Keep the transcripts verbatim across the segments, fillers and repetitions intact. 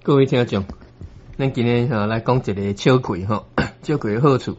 各位听众，咱今日哈来讲一个秋葵吼，秋葵的好处。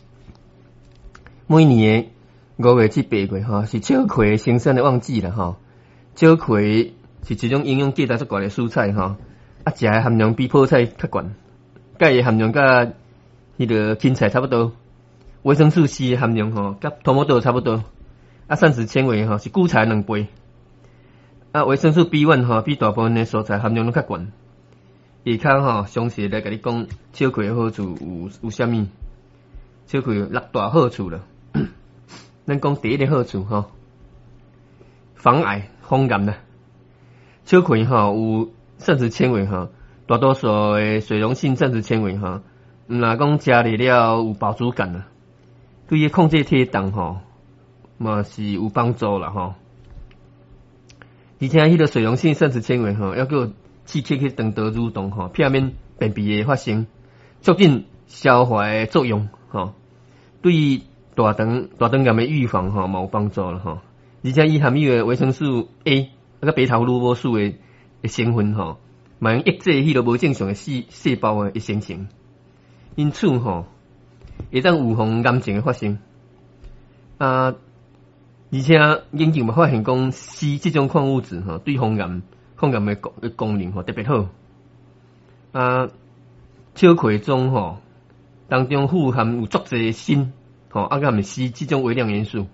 每年的五月至八月吼是秋葵生产的旺季啦吼。秋葵是一种营养价值足高的蔬菜吼，啊，食的含量比泡菜较悬，钙的含量甲迄个芹菜差不多，维生素 C 的含量吼甲土豆差不多，啊，膳食纤维吼是韭菜两倍，啊，维生素 B 一 吼比大部分的蔬菜含量拢较悬。下骹吼详细来甲你讲秋葵的好处有有啥物？秋葵有六大好处啦。咱讲第一个好处吼，防癌防癌啦。秋葵吼有膳食纤维吼，大多数的水溶性膳食纤维吼，毋若讲食了了有饱足感啦，对于控制体重吼嘛是有帮助啦吼。而且迄个水溶性膳食纤维吼，抑个刺激去肠道蠕动吼，避免便秘的发生，促进消化的作用吼，对于大肠大肠癌的预防吼嘛有帮助啦吼。而且伊含有的维生素 A 啊个贝塔胡萝卜素的的成分吼，嘛用抑制迄个无正常的细细胞的形成，因此吼会当预防癌症的发生啊。而且研究嘛发现讲，硒这种矿物质吼对防癌抗癌的功功能吼特别好啊。秋葵中吼当中富含有足侪锌吼，啊，含硒这种微量元素。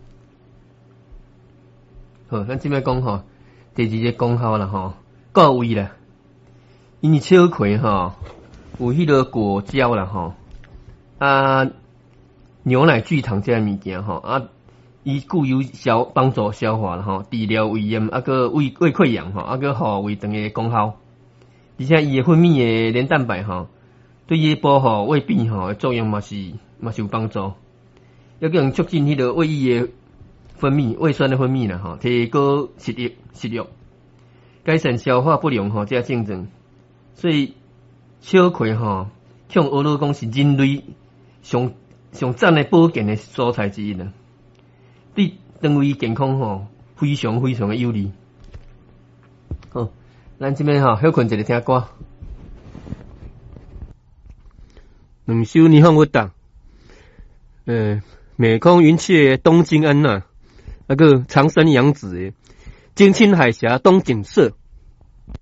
好，咱即摆讲吼第二个功效啦吼，够味啦。因为秋葵吼有迄个果胶啦吼啊，牛奶聚糖这物件吼啊。伊具有消帮助消化啦吼，治疗胃炎，啊个胃胃溃疡吼，啊个护胃肠的功效。而且伊的分泌的黏蛋白吼，对于保护胃壁吼的作用嘛是嘛是有帮助。要个用促进迄个胃液的分泌，胃酸的分泌啦吼，提高食欲食欲，改善消化不良吼这症状。所以秋葵吼，像俄罗讲是人类上上赞的保健的蔬菜之一啦。对肠胃健康吼非常非常的有利。好，咱这边吼休困一个听歌。两首霓虹乐队，呃，美空云雀的《东京安娜》，那个长山洋子的《金青海峡东景色》。